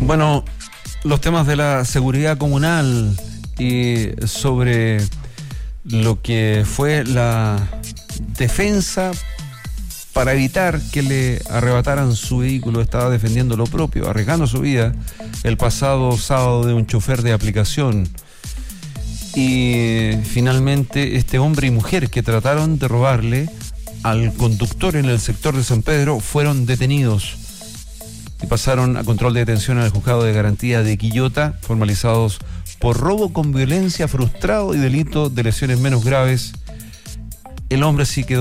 Bueno, los temas de la seguridad comunal y sobre lo que fue la defensa para evitar que le arrebataran su vehículo. Estaba defendiendo lo propio, arriesgando su vida el pasado sábado de un chofer de aplicación. Y finalmente este hombre y mujer que trataron de robarle al conductor en el sector de San Pedro fueron detenidos y pasaron a control de detención al juzgado de garantía de Quillota, formalizados por robo con violencia frustrado y delito de lesiones menos graves. El hombre sí quedó